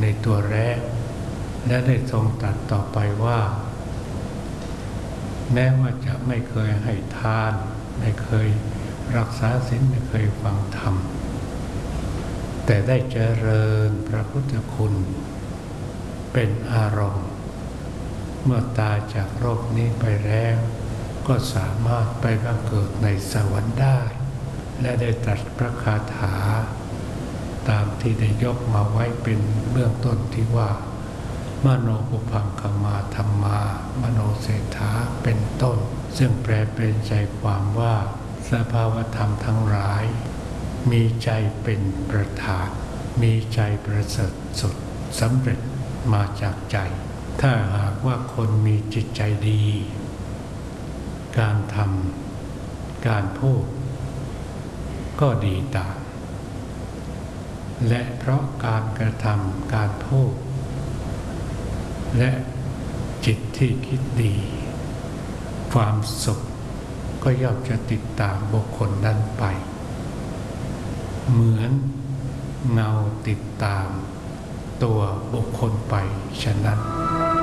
ตัวแรกและได้ทรงตรัสต่อไปว่าแม้ว่าจะไม่เคยให้ทานไม่เคยรักษาศีลไม่เคยฟังธรรมแต่ได้เจริญพระพุทธคุณเป็นอารมณ์เมื่อตายจากโลกนี้ไปแล้วก็สามารถไปบังเกิดในสวรรค์ได้และได้ตรัสพระคาถาตามที่ได้ยกมาไว้เป็นเบื้องต้นที่ว่ามโนปุพังคมาธัมมามโนเศรษฐาเป็นต้นซึ่งแปลเป็นใจความว่าสภาวธรรมทั้งหลายมีใจเป็นประธานมีใจประเสริฐสุดสำเร็จมาจากใจถ้าหากว่าคนมีจิตใจดีการทำการพูดก็ดีตามและเพราะการกระทำการพูดและจิตที่คิดดีความสุขก็ย่อมจะติดตามบุคคลนั้นไปเหมือนเงาติดตามตัวบุคคลไปฉะนั้น